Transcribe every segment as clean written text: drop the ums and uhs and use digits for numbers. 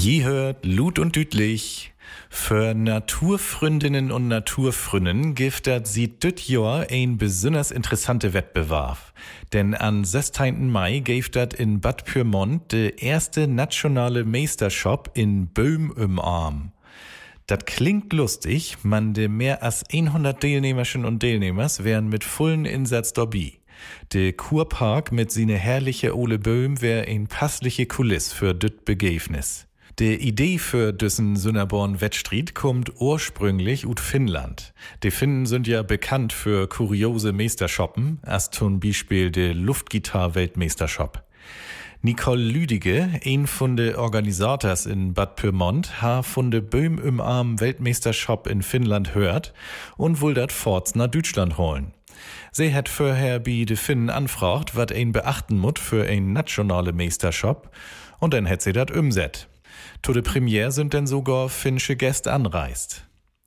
Je hört Lut und Dütlich. Für Naturfreundinnen und Naturfreunden gibt das sieht düt Jahr ein besonders interessante Wettbewerb. Denn am 16. Mai gibt das in Bad Pyrmont der erste nationale Meistershop in Böhm im Arm. Das klingt lustig, man de mehr als 100 Teilnehmerchen und Teilnehmers wären mit vollen Insatz dabei. Der Kurpark mit seine herrliche Ole Böhm wär ein passliche Kulisse für düt Begäfnis. Die Idee für diesen Sünnerborn-Wettstreit kommt ursprünglich aus Finnland. Die Finnen sind ja bekannt für kuriose Meistershoppen, als zum Beispiel der Luftgitarre-Weltmeistershop. Nicole Lüdige, ein von den Organisators in Bad Pyrmont, ha von de Böhm im Arm Weltmeistershop in Finnland hört und will dat forts nach Deutschland holen. Sie hat vorher bei de Finnen anfragt, wat ein beachten mut für ein nationale Meistershop, und dann hat sie dat umset. Zu der Premiere sind denn sogar finnische Gäste anreist.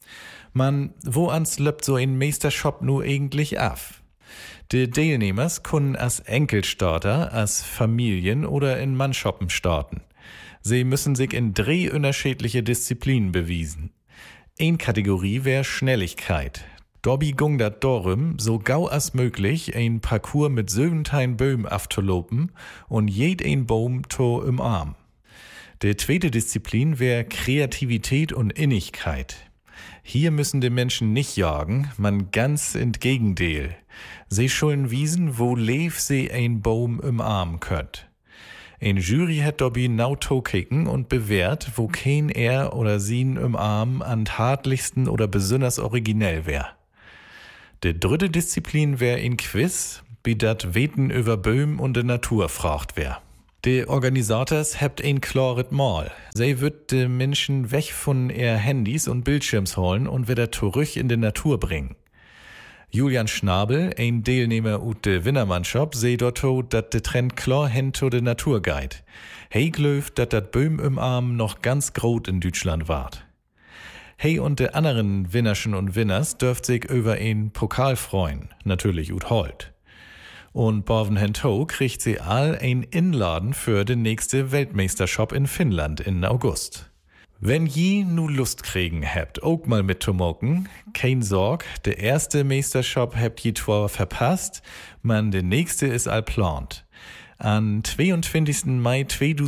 Man, wo ans löppt so ein Meistershop nur eigentlich af? Die Teilnehmers können als Enkelstarter, als Familien oder in Mannshoppen starten. Sie müssen sich in 3 unterschiedliche Disziplinen bewiesen. Eine Kategorie wäre Schnelligkeit. Dobby gung dat darum, so gau als möglich ein Parcours mit 17 Böhm afzulopen und jed ein Baum to im Arm. Die zweite Disziplin wäre Kreativität und Innigkeit. Hier müssen die Menschen nicht jagen, man ganz entgegendeel. Sie schulden wiesen, wo leef sie ein Baum im Arm könnt. Ein Jury hat dabei nau kicken und bewährt, wo kein er oder sien im Arm an hartlichsten oder besonders originell wär. Die dritte Disziplin wär ein Quiz, wie dat Weten über Böhm und de Natur fragt wär. Die Organisators habt ein klaret Mal. Sie wird de Menschen weg von ihr Handys und Bildschirms holen und wieder zurück in die Natur bringen. Julian Schnabel, ein Teilnehmer ut de Winnermannschaft, seh dort, dat de Trend klar hin zu de Natur geht. Hey glöft, dat dat Böhm im Arm noch ganz groß in Deutschland wart. Hey und de anderen Winnerschen und Winners dürft sich über ein Pokal freuen, natürlich ut Holt. Und Borven Hento kriegt sie all ein Inladen für den nächste Weltmeistershop in Finnland in August. Wenn je nu Lust kriegen habt, auch mal mitzumoken, kein Sorg, der erste Meistershop habt je zwar verpasst, man der nächste ist all plant. Am 22. Mai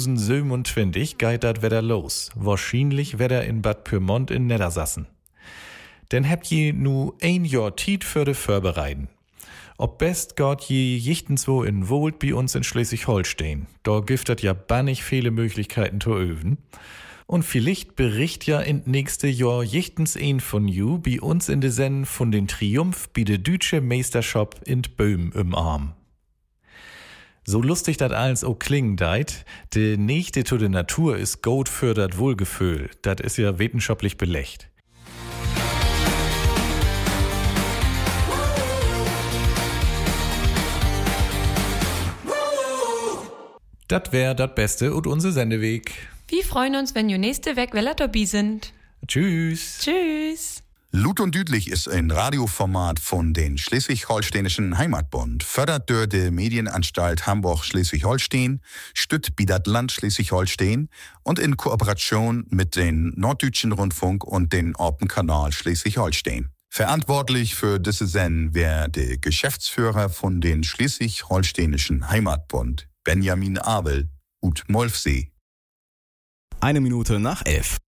2027 geht dat wieder los, wahrscheinlich wieder in Bad Pyrmont in Niedersassen. Denn habt je nu ein Jahr Tiet für de Vorbereiten. Ob best Gott je jichtenswo in Wohlt bei uns in Schleswig-Holstein. Da giftet ja bannig viele Möglichkeiten zu öven. Und vielleicht bericht ja in nächste Jahr jichtens ein von you bei uns in de Senn von den Triumph bei de Dütsche Meistershop in Böhm im Arm. So lustig dat alles auch klingen deit, de Nächte zu de Natur is gut für dat Wohlgefühl. Dat is ja wissenschaftlich belegt. Das wär dat Beste und unser Sendeweg. Wir freuen uns, wenn ihr nächste Weg dabei sind. Tschüss. Tschüss. Lut und Dütlich ist ein Radioformat von den Schleswig-Holsteinischen Heimatbund, fördert durch die Medienanstalt Hamburg-Schleswig-Holstein, stützt das Land Schleswig-Holstein und in Kooperation mit den Norddeutschen Rundfunk und den Orpenkanal Schleswig-Holstein. Verantwortlich für diese Sendung wäre der Geschäftsführer von den Schleswig-Holsteinischen Heimatbund, Benjamin Abel, ut Molfsee. 1 Minute nach 11.